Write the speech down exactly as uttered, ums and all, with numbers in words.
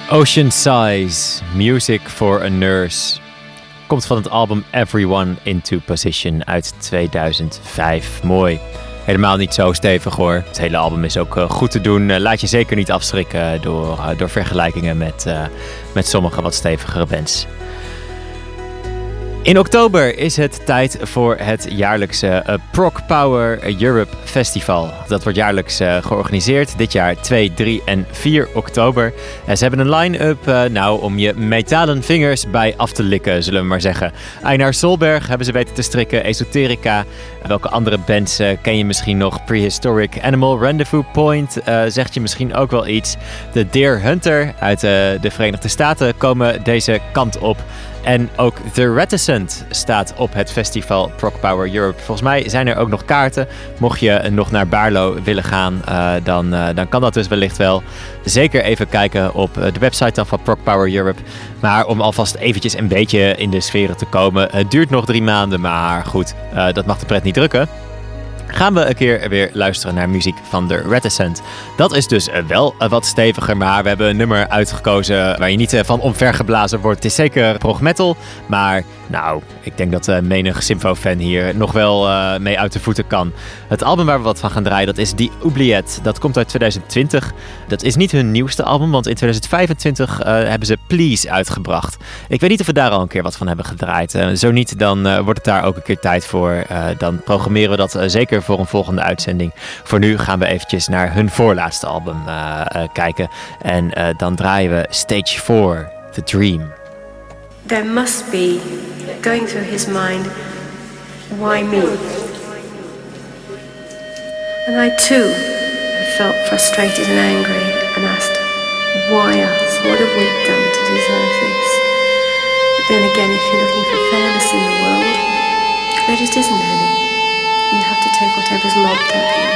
Ocean Size, Music for a Nurse. Komt van het album Everyone into Position uit tweeduizend vijf. Mooi. Helemaal niet zo stevig hoor. Het hele album is ook uh, goed te doen. Uh, laat je zeker niet afschrikken door, uh, door vergelijkingen met, uh, met sommige wat stevigere bands. In oktober is het tijd voor het jaarlijkse uh, Prog Power Europe Festival. Dat wordt jaarlijks uh, georganiseerd. Dit jaar twee, drie en vier oktober. Uh, ze hebben een line-up uh, nou, om je metalen vingers bij af te likken, zullen we maar zeggen. Einar Solberg hebben ze weten te strikken. Esoterica. Welke andere bands uh, ken je misschien nog? Prehistoric Animal, Rendezvous Point. Uh, zegt je misschien ook wel iets. De Deer Hunter uit uh, de Verenigde Staten komen deze kant op. En ook The Reticent staat op het festival Prog Power Europe. Volgens mij zijn er ook nog kaarten. Mocht je nog naar Baarlo willen gaan, uh, dan, uh, dan kan dat dus wellicht wel. Zeker even kijken op de website dan van Prog Power Europe. Maar om alvast eventjes een beetje in de sferen te komen. Het duurt nog drie maanden, maar goed, uh, dat mag de pret niet drukken. Gaan we een keer weer luisteren naar muziek van The Reticent. Dat is dus wel wat steviger, maar we hebben een nummer uitgekozen waar je niet van omvergeblazen wordt. Het is zeker prog metal, maar nou, ik denk dat uh, menig Symfo-fan hier nog wel uh, mee uit de voeten kan. Het album waar we wat van gaan draaien, dat is Die Oubliette. Dat komt uit tweeduizend twintig. Dat is niet hun nieuwste album, want in tweeduizend vijfentwintig uh, hebben ze Please uitgebracht. Ik weet niet of we daar al een keer wat van hebben gedraaid. Uh, zo niet, dan uh, wordt het daar ook een keer tijd voor. Uh, dan programmeren we dat uh, zeker voor een volgende uitzending. Voor nu gaan we eventjes naar hun voorlaatste album uh, uh, kijken. En uh, dan draaien we Stage four, The Dream. There must be, going through his mind, why me? And I too have felt frustrated and angry and asked, why us? What have we done to deserve this? But then again, if you're looking for fairness in the world, there just isn't any. You have to take whatever's lobbed at you.